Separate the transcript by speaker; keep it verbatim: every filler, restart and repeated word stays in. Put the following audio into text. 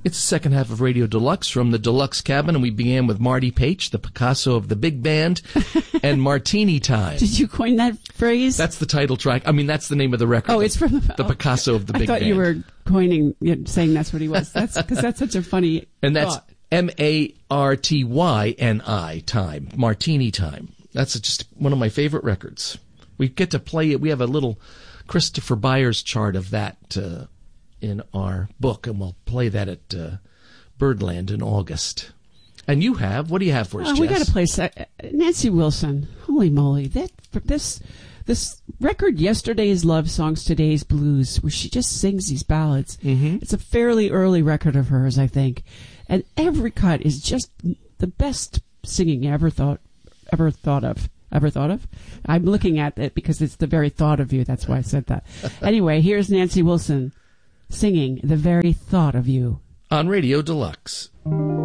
Speaker 1: It's the second half of Radio Deluxe from the Deluxe Cabin, and we began with Marty Paich, the Picasso of the big band, and Martini Time.
Speaker 2: Did you coin that phrase?
Speaker 1: That's the title track. I mean, that's the name of the record.
Speaker 2: Oh, it's from the,
Speaker 1: the Picasso of the
Speaker 2: I
Speaker 1: big band.
Speaker 2: I thought you were coining, you know, saying that's what he was. That's because that's such a funny
Speaker 1: And that's
Speaker 2: thought.
Speaker 1: M A R T Y N I, Time, Martini Time. That's just one of my favorite records. We get to play it. We have a little Christopher Byers chart of that uh, in our book, and we'll play that at uh, Birdland in August. And you have? What do you have for us,
Speaker 2: uh,
Speaker 1: Jess?
Speaker 2: We got to play uh, Nancy Wilson. Holy moly. That this this record, Yesterday's Love Songs, Today's Blues, where she just sings these ballads.
Speaker 1: Mm-hmm.
Speaker 2: It's a fairly early record of hers, I think. And every cut is just the best singing ever thought ever thought of. Ever thought of? I'm looking at it because it's the very thought of you. That's why I said that. Anyway, here's Nancy Wilson singing The Very Thought of You.
Speaker 1: On Radio Deluxe.